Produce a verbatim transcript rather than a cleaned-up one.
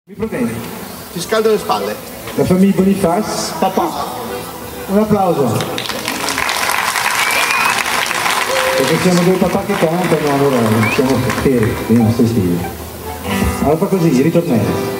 Mi proteggi. Ti scaldo le spalle. La famiglia Boniface. Papà. Un applauso. Perché siamo due papà che cantano, allora siamo fieri, quindi non stai stili. Allora fa così, ritornello.